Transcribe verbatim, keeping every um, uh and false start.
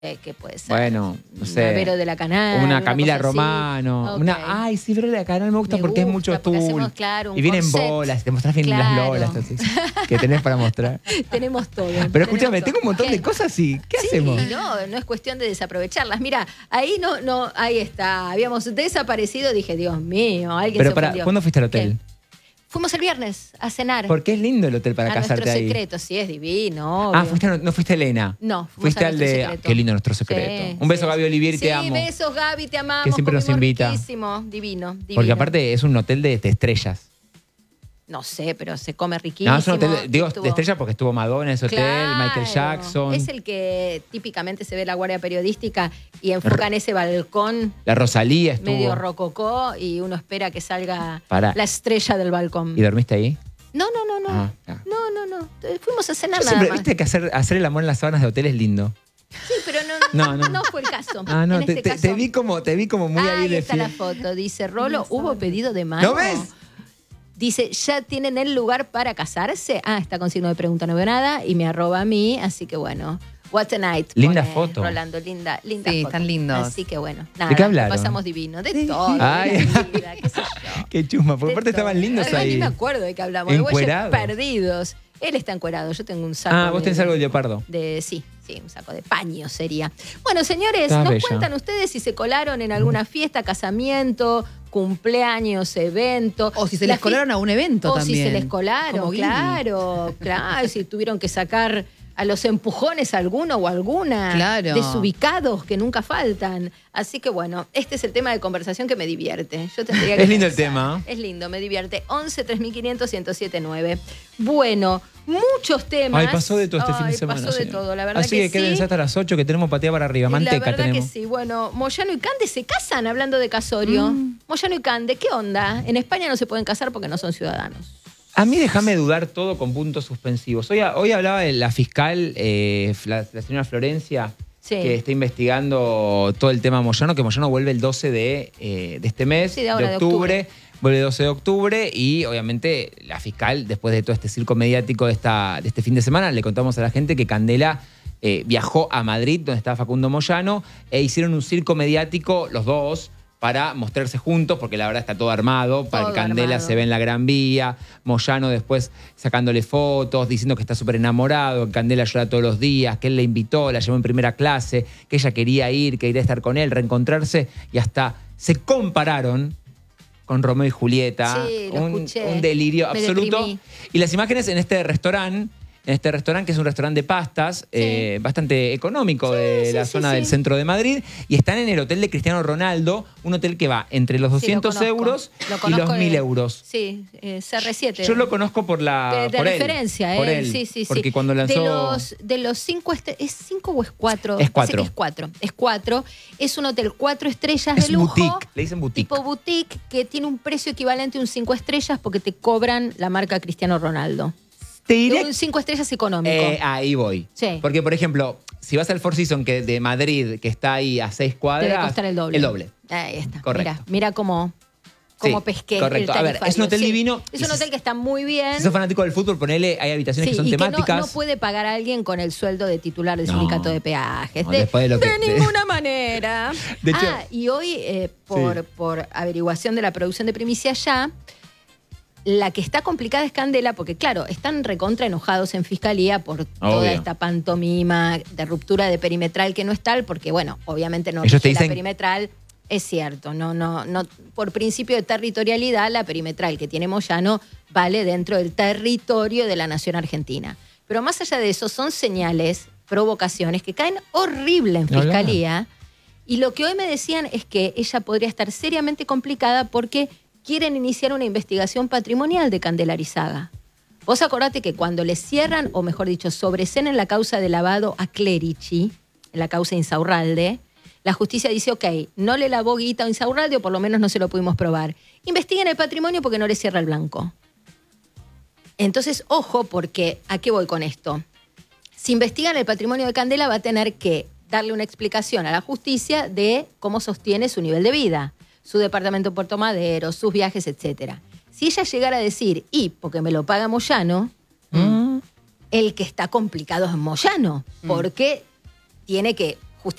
Eh, ¿Qué puede ser? Bueno, no sé. Una Vero de la Canal. Una una Camila cosa así. Romano. Okay. Una, ay, sí, Vero de la Canal me gusta Me porque gusta, es mucho porque tul. hacemos, claro, un y vienen corset. bolas, te mostrás bien Claro. las lolas así, que tenés para mostrar. Tenemos todo. Pero escúchame, tenemos tengo un montón todo. de cosas y ¿qué sí, hacemos? No, no es cuestión de desaprovecharlas. Mira, ahí no, no, ahí está. Habíamos desaparecido, dije, Dios mío, alguien Pero se para, ofendió. ¿cuándo fuiste al hotel? ¿Qué? Fuimos el viernes a cenar. Porque es lindo el hotel para a casarte nuestro ahí. secreto, sí, es divino. Obvio. Ah, fuiste a- no fuiste a Elena. No, fuimos fuiste a al nuestro de. secreto. Qué lindo nuestro secreto. Sí, Un beso, sí, Gaby Olivier, sí, te amo. besos, Gaby, te amamos. Que siempre nos comimos invita. Riquísimo, divino, divino. Porque aparte es un hotel de, de estrellas. No sé, pero se come riquísimo. No, es un hotel, de- digo, Estuvo- de estrellas porque estuvo Madonna en ese hotel, Claro. Michael Jackson, Es el que típicamente se ve la guardia periodística y enfoca en ese balcón la Rosalía estuvo. medio rococó y uno espera que salga Pará. la estrella del balcón. ¿Y dormiste ahí? No, no, no, no. Ah, ah. No, no, no. Fuimos a cenar Yo nada siempre, más. viste que hacer, hacer el amor en las sábanas de hotel es lindo. Sí, pero no, No, no, no. no fue el caso. Ah, no, en te, este te- caso. te vi como, te vi como muy ahí Ahí de está la fiel. foto. Dice, Rolo, ¿hubo pedido de mano? ¿No ves? Dice, ¿ya tienen el lugar para casarse? Ah, está con signo de pregunta, no veo nada. Y me arroba a mí, así que bueno. What a night. Linda pone foto. Rolando, linda, linda Sí, foto. están lindos. Así que bueno. Nada, ¿De qué hablaron? lo pasamos divino. De todo. Ay. De la vida, qué sé yo. Qué chusma, porque De aparte todo. estaban lindos Además, ahí. Ni me acuerdo de qué hablamos. De güeyes Encuerados. perdidos. Él está encuerado, yo tengo un saco. Ah, vos de- tenés algo de leopardo. de sí, sí, un saco de paño sería. Bueno, señores, Está nos bella. cuentan ustedes si se colaron en alguna fiesta, casamiento, cumpleaños, evento. O si se La les colaron fi- a un evento o también. si se les colaron, Como Guidi. claro, claro, si tuvieron que sacar a los empujones alguno o alguna, Claro. desubicados que nunca faltan. Así que bueno, este es el tema de conversación que me divierte. Yo tendría que Es lindo el pensar. tema. Es lindo, me divierte. once, tres mil quinientos, ciento siete nueve. Bueno, muchos temas. Ay, pasó de todo este fin de Ay, semana. pasó de sí. todo, la verdad Así que, que, quédense sí. hasta las ocho que tenemos patea para arriba. Y Manteca la verdad tenemos. que sí. Bueno, Moyano y Cande se casan hablando de casorio. Moyano y Cande, ¿qué onda? En España no se pueden casar porque no son ciudadanos. A mí déjame dudar todo con puntos suspensivos. Hoy, hoy hablaba de la fiscal, eh, la, la señora Florencia, Sí. que está investigando todo el tema Moyano, que Moyano vuelve el doce de, eh, de este mes, Sí, de ahora, de octubre. octubre. Vuelve el doce de octubre y obviamente la fiscal, después de todo este circo mediático de, esta, de este fin de semana, le contamos a la gente que Candela eh, viajó a Madrid, donde estaba Facundo Moyano, e hicieron un circo mediático los dos para mostrarse juntos, porque la verdad está todo armado, para Todo que Candela armado. se ve en la Gran Vía, Moyano después sacándole fotos, diciendo que está súper enamorado, que Candela llora todos los días, que él la invitó, la llevó en primera clase, que ella quería ir, que quería estar con él, reencontrarse, y hasta se compararon con Romeo y Julieta. Sí, lo un, escuché. un delirio Me absoluto. deprimí. Y las imágenes en este restaurante, en este restaurante que es un restaurante de pastas, eh, bastante económico de sí, la sí, zona sí. del centro de Madrid, y están en el hotel de Cristiano Ronaldo, un hotel que va entre los doscientos Sí, lo conozco. euros Lo y conozco los de- mil euros. Sí, eh, C R siete. Yo lo conozco por la de, de por él, referencia, ¿eh? por él, sí, sí, porque sí. cuando lanzó De los, de los cinco estrellas, ¿es cinco o es cuatro? Es Parece cuatro. que es cuatro. Es cuatro. Es un hotel cuatro estrellas Es de lujo. boutique, le dicen boutique. Tipo boutique, que tiene un precio equivalente a un cinco estrellas porque te cobran la marca Cristiano Ronaldo. Te diré Un cinco estrellas económico. Eh, ahí voy. Sí. Porque, por ejemplo, si vas al Four Seasons que de Madrid, que está ahí a seis cuadras. Debe costar el doble. El doble. Ahí está. Correcto. Mira, mira cómo, cómo Sí, pesqué. correcto. el A ver, es un tarifario. hotel Sí. divino. Es Y un si- hotel que está muy bien. Si sos fanático del fútbol, ponele, hay habitaciones Sí, que son y temáticas. que no, no puede pagar a alguien con el sueldo de titular del No. sindicato de peajes. No, de después de lo que- de de- ninguna manera. De hecho- ah, y hoy, eh, por, Sí. por averiguación de la producción de Primicia Ya, la que está complicada es Candela, porque claro, están recontra enojados en fiscalía por toda Obvio. esta pantomima de ruptura de perimetral que no es tal, porque bueno, obviamente no Ellos te rige la dicen- perimetral. Es cierto, no, no, no, por principio de territorialidad, la perimetral que tiene Moyano vale dentro del territorio de la nación argentina. Pero más allá de eso, son señales, provocaciones que caen horrible en Ni hablar. fiscalía. Y lo que hoy me decían es que ella podría estar seriamente complicada porque quieren iniciar una investigación patrimonial de Candela Arizaga. Vos acordate que cuando le cierran, o mejor dicho, sobresenen la causa de lavado a Clerici, en la causa Insaurralde, la justicia dice, ok, no le lavó guita a Insaurralde, o por lo menos no se lo pudimos probar. Investiguen el patrimonio porque no le cierra el blanco. Entonces, ojo, porque ¿a qué voy con esto? Si investigan el patrimonio de Candela, va a tener que darle una explicación a la justicia de cómo sostiene su nivel de vida, su departamento en Puerto Madero, sus viajes, etcétera. Si ella llegara a decir, y porque me lo paga Moyano, Mm. el que está complicado es Moyano, porque tiene que